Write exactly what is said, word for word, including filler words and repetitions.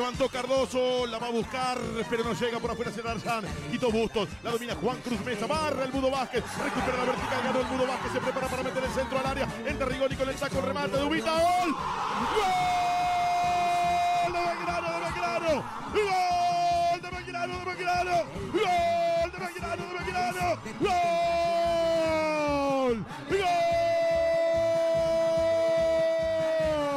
levantó Cardoso, la va a buscar, pero no llega por afuera hacia Darzán. Quito Bustos, la domina Juan Cruz Mesa, barra el Mudo Vázquez, recupera la vertical, ganó el Mudo Vázquez, se prepara para meter el centro al área. Entra Rigoni con el saco, remate de Ubita, gol. ¡Gol! ¡De Belgrano, de Belgrano! ¡Gol de Belgrano, de Belgrano! ¡Gol de Belgrano, de Belgrano! ¡Gol! ¡Gol!